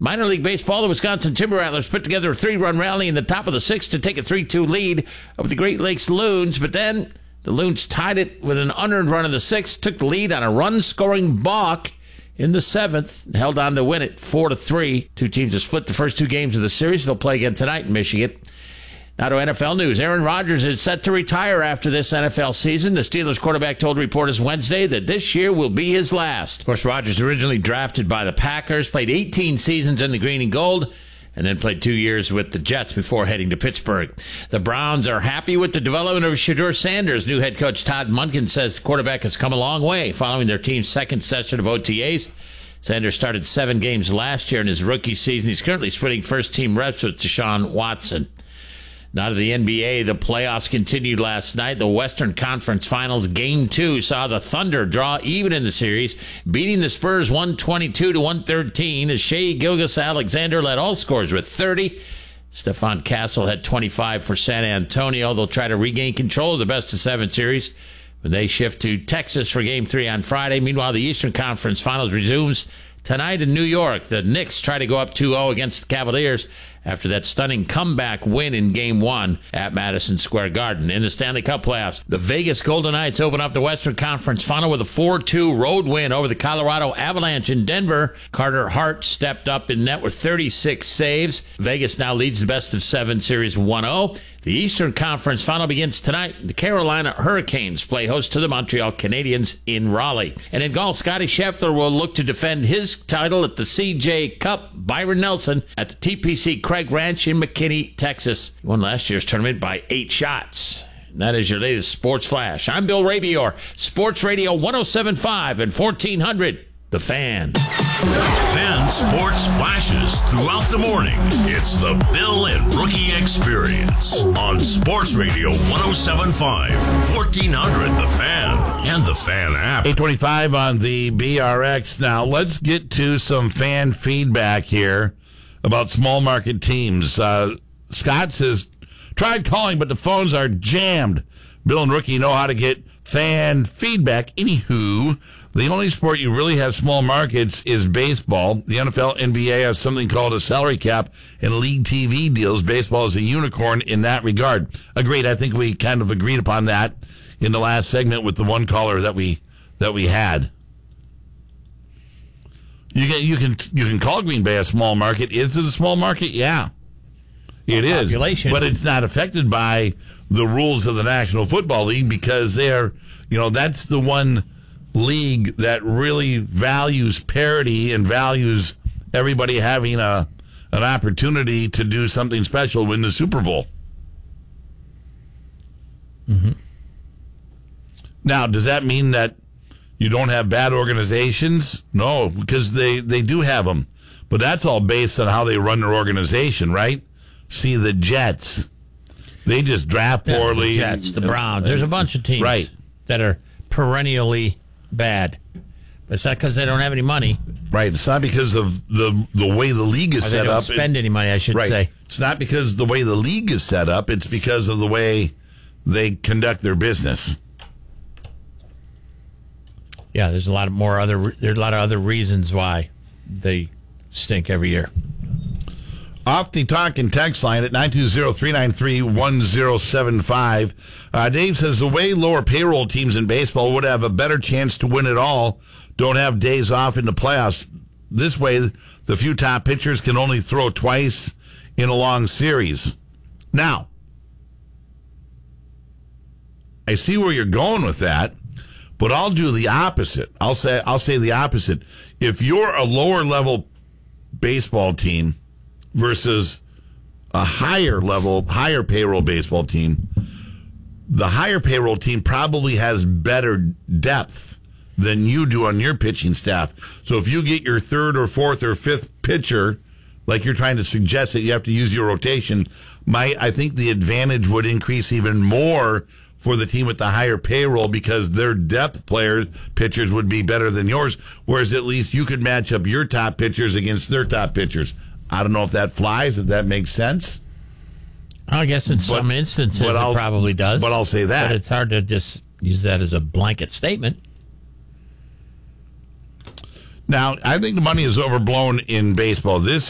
Minor League Baseball, the Wisconsin Timber Rattlers put together a 3-run rally in the top of the 6th to take a 3-2 lead over the Great Lakes Loons, but then the Loons tied it with an unearned run in the 6th, took the lead on a run-scoring balk in the 7th, and held on to win it 4-3. Two teams have split the first 2 games of the series. They'll play again tonight in Michigan. Now to NFL news. Aaron Rodgers is set to retire after this NFL season. The Steelers quarterback told reporters Wednesday that this year will be his last. Of course, Rodgers originally drafted by the Packers, played 18 seasons in the green and gold, and then played 2 years with the Jets before heading to Pittsburgh. The Browns are happy with the development of Shedeur Sanders. New head coach Todd Monken says the quarterback has come a long way following their team's second session of OTAs. Sanders started 7 games last year in his rookie season. He's currently splitting first-team reps with Deshaun Watson. Now to the NBA, the playoffs continued last night. The Western Conference Finals Game 2 saw the Thunder draw even in the series, beating the Spurs 122-113 as Shai Gilgeous-Alexander led all scorers with 30. Stephon Castle had 25 for San Antonio. They'll try to regain control of the best-of-7 series when they shift to Texas for Game 3 on Friday. Meanwhile, the Eastern Conference Finals resumes tonight in New York. The Knicks try to go up 2-0 against the Cavaliers after that stunning comeback win in Game 1 at Madison Square Garden. In the Stanley Cup playoffs, the Vegas Golden Knights open up the Western Conference Final with a 4-2 road win over the Colorado Avalanche in Denver. Carter Hart stepped up in net with 36 saves. Vegas now leads the best-of-7 series 1-0. The Eastern Conference Final begins tonight. The Carolina Hurricanes play host to the Montreal Canadiens in Raleigh. And in golf, Scottie Scheffler will look to defend his title at the CJ Cup. Byron Nelson at the TPC Craig Ranch in McKinney, Texas. He won last year's tournament by 8 shots. And that is your latest Sports Flash. I'm Bill Rabior, Sports Radio 107.5 and 1400. The Fan. Fan Sports Flashes throughout the morning. It's the Bill and Rookie Experience on Sports Radio 107.5, 1400 The Fan, and the Fan app. 825 on the BRX. Now, let's get to some fan feedback here about small market teams. Scott says, tried calling, but the phones are jammed. Bill and Rookie know how to get fan feedback. Anywho, the only sport you really have small markets is baseball. The NFL, NBA have something called a salary cap and league TV deals. Baseball is a unicorn in that regard. Agreed. I think we kind of agreed upon that in the last segment with the one caller that we had. You can call Green Bay a small market. Is it a small market? Yeah, it is. Population. But it's not affected by the rules of the National Football League because that's the one league that really values parity and values everybody having an opportunity to do something special, win the Super Bowl. Mm-hmm. Now, does that mean that you don't have bad organizations? No, because they do have them. But that's all based on how they run their organization, right? See, the Jets, they just draft poorly. The Jets, the Browns. There's a bunch of teams that are perennially bad. But it's not because they don't have any money. Right. It's not because of the way the league is set up. They don't spend any money, I should say. It's not because the way the league is set up. It's because of the way they conduct their business. Yeah, there's a lot of other reasons why they stink every year. Off the talk and text line at 920-393-1075. Dave says the way lower payroll teams in baseball would have a better chance to win it all don't have days off in the playoffs. This way, the few top pitchers can only throw twice in a long series. Now, I see where you're going with that, but I'll do the opposite. I'll say the opposite. If you're a lower level baseball team versus a higher payroll baseball team, the higher payroll team probably has better depth than you do on your pitching staff. So if you get your third or fourth or fifth pitcher, like you're trying to suggest that you have to use your rotation, I think the advantage would increase even more for the team with the higher payroll because their depth pitchers would be better than yours, whereas at least you could match up your top pitchers against their top pitchers. I don't know if that flies, if that makes sense. I guess in some instances it probably does. But I'll say that. But it's hard to just use that as a blanket statement. Now, I think the money is overblown in baseball. This